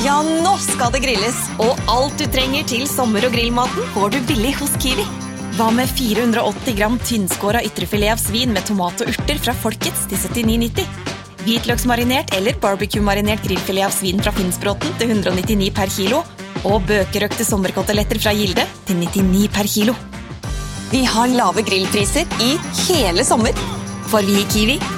Ja, nå skal det grilles, og alt du trenger til sommer- og grillmaten får du billig hos Kiwi. Hva med 480 gram tynnskåret ytrefilet av svin med tomat og urter fra Folkets til 79,90? Hvitløksmarinert eller barbecue-marinert grillfilet av svin fra Finnsbråten til 199 per kilo, og bøkerøkte sommerkoteletter fra Gilde til 99 per kilo. Vi har lave grillpriser i hele sommer, for vi i Kiwi